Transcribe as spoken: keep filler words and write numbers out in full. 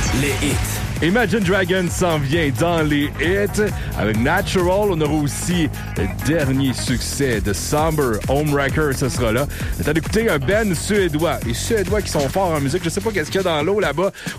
les hits. Imagine Dragons s'en vient dans les hits. Avec Natural, on aura aussi le dernier succès de Somber, Homewrecker, ce sera là. On est d'écouter un band suédois. Les Suédois qui sont forts en musique, je sais pas qu'est-ce qu'il y a dans l'eau là-bas.